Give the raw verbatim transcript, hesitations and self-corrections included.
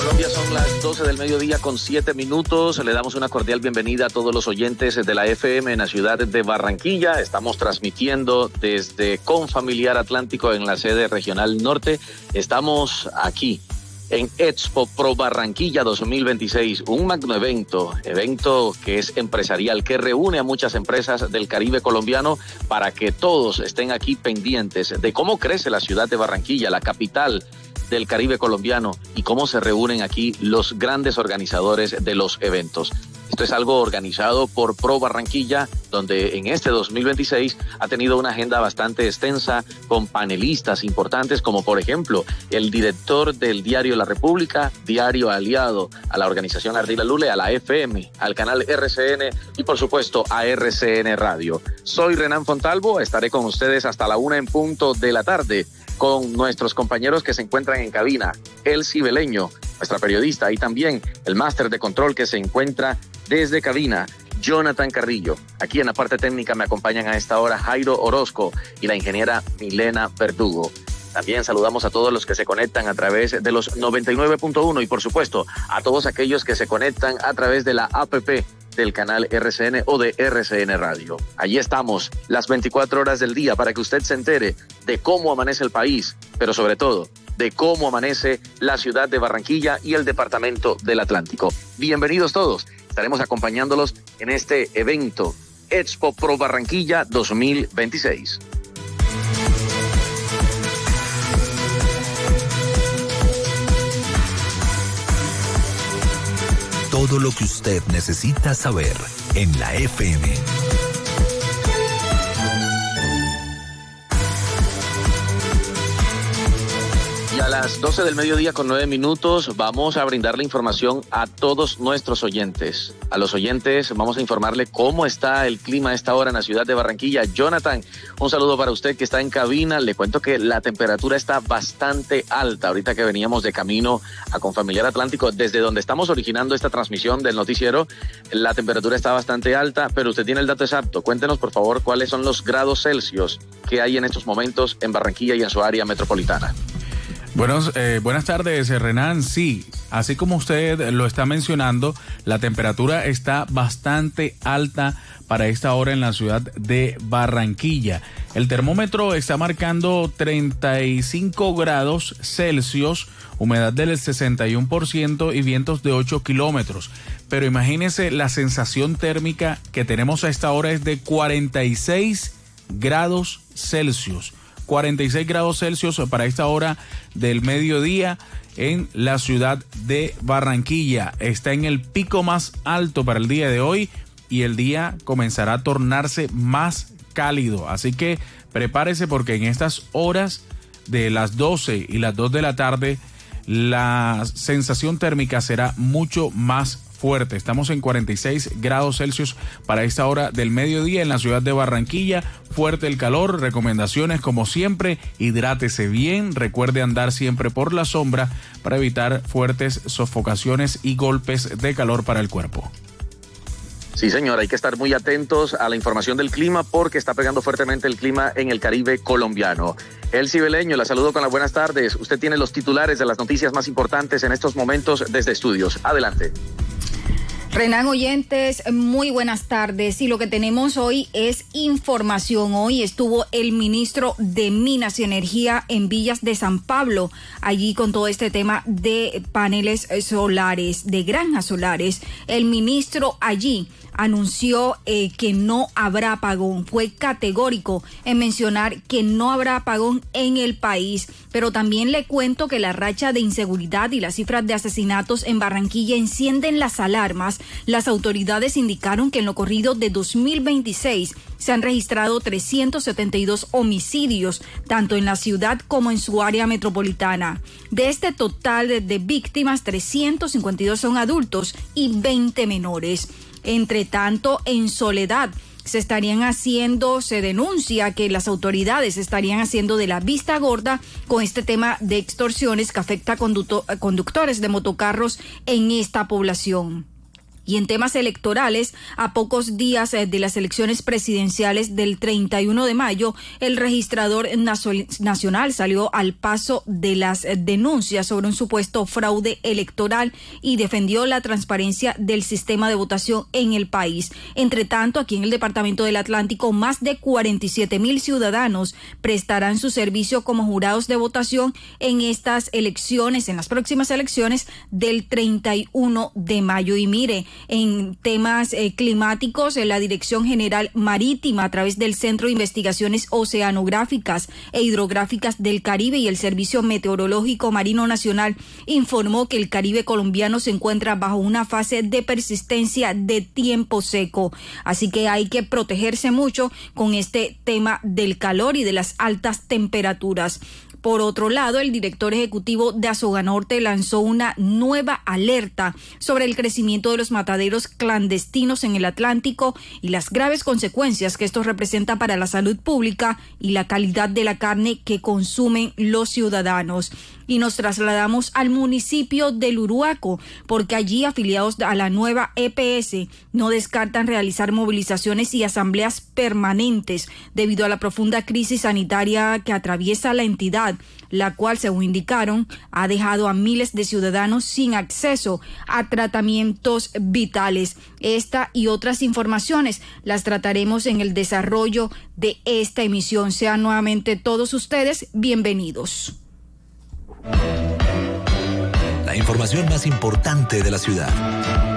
Colombia son las doce del mediodía con siete minutos. Le damos una cordial bienvenida a todos los oyentes de la F M en la ciudad de Barranquilla. Estamos transmitiendo desde Confamiliar Atlántico en la sede regional norte. Estamos aquí en Expo Pro Barranquilla dos mil veintiséis, un magno evento, evento que es empresarial, que reúne a muchas empresas del Caribe colombiano para que todos estén aquí pendientes de cómo crece la ciudad de Barranquilla, la capital del Caribe colombiano, y cómo se reúnen aquí los grandes organizadores de los eventos. Esto es algo organizado por Pro Barranquilla, donde en este dos mil veintiséis ha tenido una agenda bastante extensa con panelistas importantes, como por ejemplo el director del diario La República, diario aliado a la organización Ardila Lule, a la F M, al canal R C N y por supuesto a R C N Radio. Soy Renan Fontalvo, estaré con ustedes hasta la una en punto de la tarde, con nuestros compañeros que se encuentran en cabina, Elsie Beleño, nuestra periodista, y también el máster de control que se encuentra desde cabina, Jonathan Carrillo. Aquí en la parte técnica me acompañan a esta hora Jairo Orozco y la ingeniera Milena Verdugo. También saludamos a todos los que se conectan a través de los noventa y nueve punto uno y por supuesto a todos aquellos que se conectan a través de la app del canal R C N o de R C N Radio. Allí estamos las veinticuatro horas del día para que usted se entere de cómo amanece el país, pero sobre todo de cómo amanece la ciudad de Barranquilla y el departamento del Atlántico. Bienvenidos todos. Estaremos acompañándolos en este evento Expo Pro Barranquilla dos mil veintiséis. Todo lo que usted necesita saber en la F M. A las doce del mediodía con nueve minutos vamos a brindar la información a todos nuestros oyentes. A los oyentes vamos a informarle cómo está el clima a esta hora en la ciudad de Barranquilla. Jonathan, un saludo para usted que está en cabina. Le cuento que la temperatura está bastante alta. Ahorita que veníamos de camino a Confamiliar Atlántico, desde donde estamos originando esta transmisión del noticiero, la temperatura está bastante alta, pero usted tiene el dato exacto. Cuéntenos, por favor, cuáles son los grados Celsius que hay en estos momentos en Barranquilla y en su área metropolitana. Buenos, eh, buenas tardes, Renan. Sí, así como usted lo está mencionando, la temperatura está bastante alta para esta hora en la ciudad de Barranquilla. El termómetro está marcando treinta y cinco grados Celsius, humedad del sesenta y uno por ciento y vientos de ocho kilómetros. Pero imagínese, la sensación térmica que tenemos a esta hora es de cuarenta y seis grados Celsius. cuarenta y seis grados Celsius para esta hora del mediodía en la ciudad de Barranquilla. Está en el pico más alto para el día de hoy y el día comenzará a tornarse más cálido. Así que prepárese porque en estas horas de las doce y las dos de la tarde la sensación térmica será mucho más fuerte. Estamos en cuarenta y seis grados Celsius para esta hora del mediodía en la ciudad de Barranquilla. Fuerte el calor, recomendaciones como siempre, hidrátese bien, recuerde andar siempre por la sombra para evitar fuertes sofocaciones y golpes de calor para el cuerpo. Sí, señor, hay que estar muy atentos a la información del clima porque está pegando fuertemente el clima en el Caribe colombiano. Elsie Beleño, la saludo con las buenas tardes. Usted tiene los titulares de las noticias más importantes en estos momentos desde estudios. Adelante. Renan, oyentes, muy buenas tardes. Y lo que tenemos hoy es información. Hoy estuvo el ministro de Minas y Energía en Villas de San Pablo, allí con todo este tema de paneles solares, de granjas solares. El ministro allí anunció eh, que no habrá apagón. Fue categórico en mencionar que no habrá apagón en el país. Pero también le cuento que la racha de inseguridad y las cifras de asesinatos en Barranquilla encienden las alarmas. Las autoridades indicaron que en lo corrido de dos mil veintiséis se han registrado trescientos setenta y dos homicidios, tanto en la ciudad como en su área metropolitana. De este total de, de víctimas, trescientos cincuenta y dos son adultos y veinte menores. Entre tanto, en Soledad se estarían haciendo, se denuncia que las autoridades estarían haciendo de la vista gorda con este tema de extorsiones que afecta a conducto, a conductores de motocarros en esta población. Y en temas electorales, a pocos días de las elecciones presidenciales del treinta y uno de mayo, el registrador nacional salió al paso de las denuncias sobre un supuesto fraude electoral y defendió la transparencia del sistema de votación en el país. Entre tanto, aquí en el Departamento del Atlántico, más de cuarenta y siete mil ciudadanos prestarán su servicio como jurados de votación en estas elecciones, en las próximas elecciones del treinta y uno de mayo. Y mire, en temas eh, climáticos, en la Dirección General Marítima, a través del Centro de Investigaciones Oceanográficas e Hidrográficas del Caribe y el Servicio Meteorológico Marino Nacional, informó que el Caribe colombiano se encuentra bajo una fase de persistencia de tiempo seco. Así que hay que protegerse mucho con este tema del calor y de las altas temperaturas. Por otro lado, el director ejecutivo de Azoganorte lanzó una nueva alerta sobre el crecimiento de los mataderos clandestinos en el Atlántico y las graves consecuencias que esto representa para la salud pública y la calidad de la carne que consumen los ciudadanos. Y nos trasladamos al municipio del Uruaco, porque allí afiliados a la nueva E P S no descartan realizar movilizaciones y asambleas permanentes debido a la profunda crisis sanitaria que atraviesa la entidad, la cual, según indicaron, ha dejado a miles de ciudadanos sin acceso a tratamientos vitales. Esta y otras informaciones las trataremos en el desarrollo de esta emisión. Sean nuevamente todos ustedes bienvenidos. La información más importante de la ciudad.